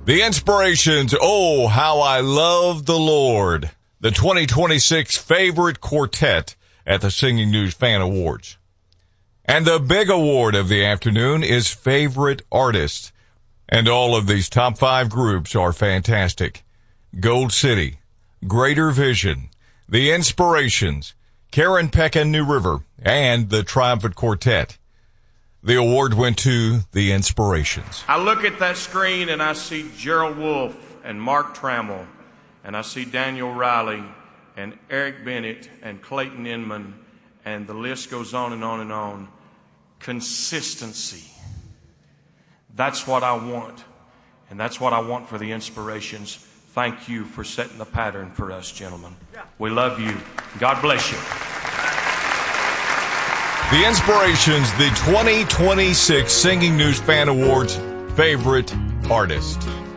The Inspirations, Oh, How I Love the Lord. The 2026 favorite quartet at the Singing News Fan Awards. And the big award of the afternoon is Favorite Artist. And all of these top 5 groups are fantastic. Gold City, Greater Vision, The Inspirations, Karen Peck and New River, and the Triumphant Quartet. The award went to The Inspirations. I look at that screen and I see Gerald Wolfe and Mark Trammell, and I see Daniel Riley and Eric Bennett and Clayton Inman, and the list goes on and on and on. Consistency. That's what I want, and that's what I want for The Inspirations. Thank you for setting the pattern for us, gentlemen. We love you. God bless you. The Inspirations, the 2026 Singing News Fan Awards Favorite Artist.